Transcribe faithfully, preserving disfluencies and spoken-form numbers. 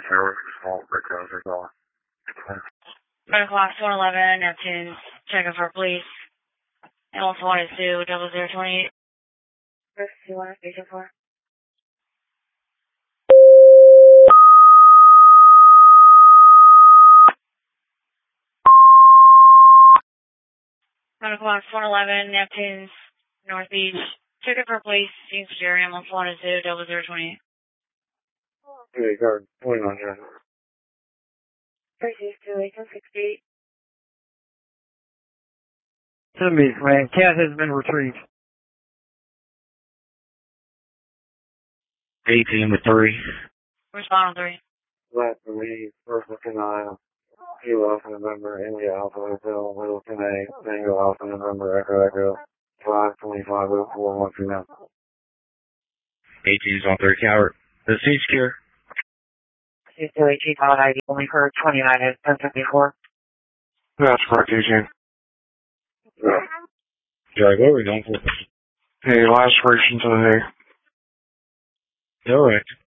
Tower, small breakdowns are gone. Red o'clock, one eleven, Neptune, checking for police. Hamilton one is two, double zero twenty-eight. First, two one, station four. Red o'clock, one eleven, Neptune's North Beach, checking for police. James Jerry, Hamilton one is two, double zero twenty-eight. Okay, guard, twenty-nine, Jen. Thirty two, eight sixty-eight. Send me, man. Cat has been retrieved. eighteen with three. Respond on three. Last release, first looking eye. Kilo Alpha November, India Alpha Hotel, Middleton A, Tango Alpha November, Echo Echo, five twenty-five oh four, one three nine. eighteen is on three, Coward. The seat secure. two two eight, pilot I D, only for twenty-nine is ten fifty-four. That's correct, eighteen. Yeah. Jerry, what are we going for? Hey, last version today. Alright.